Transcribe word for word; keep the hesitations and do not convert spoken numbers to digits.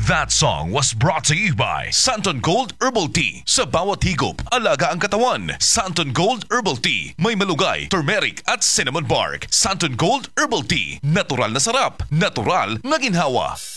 That song was brought to you by Santon Gold Herbal Tea. Sa bawat higop, alaga ang katawan. Santon Gold Herbal Tea. May malugay, turmeric at cinnamon bark. Santon Gold Herbal Tea. Natural na sarap, natural na ginhawa.